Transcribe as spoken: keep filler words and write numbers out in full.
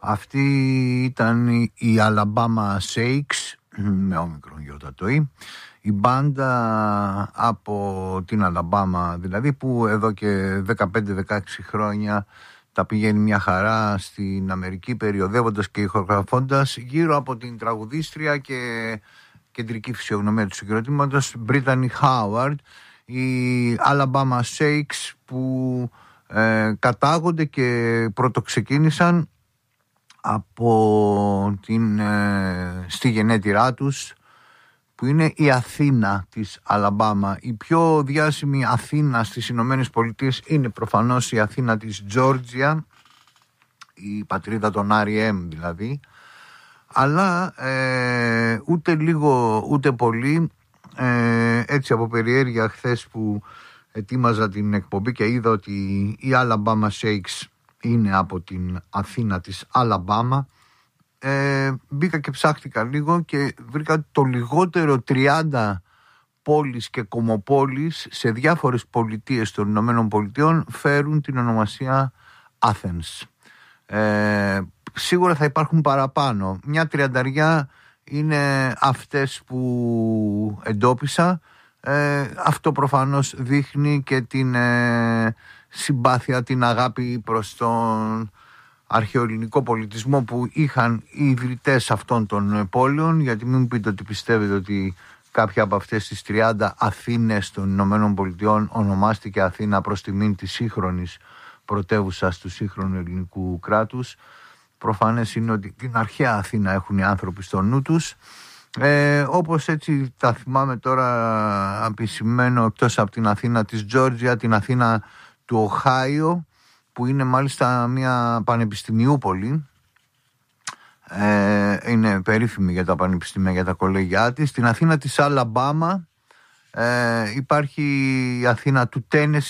Αυτή ήταν η Alabama Shakes, με όμικρον γιώτα το «η». Η μπάντα από την Αλαμπάμα, δηλαδή, που εδώ και δεκαπέντε δεκαέξι χρόνια τα πηγαίνει μια χαρά στην Αμερική, περιοδεύοντας και ηχογραφώντας γύρω από την τραγουδίστρια και κεντρική φυσιογνωμία του συγκροτήματος Brittany Howard. Οι Alabama Shakes που ε, κατάγονται και πρωτοξεκίνησαν από την, ε, στη γενέτειρά τους, που είναι η Αθήνα της Αλαμπάμα. Η πιο διάσημη Αθήνα στις Ηνωμένες Πολιτείες είναι προφανώς η Αθήνα της Τζόρτζια, η πατρίδα των αρ ι εμ δηλαδή, αλλά ε, ούτε λίγο ούτε πολύ, ε, έτσι από περιέργεια, χθες που ετοίμαζα την εκπομπή και είδα ότι η Alabama Shakes είναι από την Αθήνα της Αλαμπάμα, ε, μπήκα και ψάχτηκα λίγο και βρήκα το λιγότερο τριάντα πόλεις και κομμοπόλεις σε διάφορες πολιτείες των Ηνωμένων Πολιτειών φέρουν την ονομασία Athens. Ε, σίγουρα θα υπάρχουν παραπάνω. Μια τριανταριά είναι αυτές που εντόπισα. Ε, αυτό προφανώς δείχνει και την ε, συμπάθεια, την αγάπη προς τον αρχαιοελληνικό πολιτισμό που είχαν οι ιδρυτές αυτών των πόλεων, γιατί μην μου πείτε ότι πιστεύετε ότι κάποια από αυτές τις τριάντα Αθήνες των Ηνωμένων Πολιτειών ονομάστηκε Αθήνα προς τιμήν της σύγχρονης πρωτεύουσας του σύγχρονου ελληνικού κράτους. Προφανές είναι ότι την αρχαία Αθήνα έχουν οι άνθρωποι στο νου τους. Ε, όπως έτσι τα θυμάμαι τώρα, επισημαίνω εκτός από την Αθήνα της Τζόρτζια, την Αθήνα του Οχάιο, που είναι μάλιστα μια πανεπιστημιούπολη, ε, είναι περίφημη για τα πανεπιστήμια, για τα κολέγια της. Στην Αθήνα της Αλαμπάμα ε, υπάρχει η Αθήνα του Τένεσι,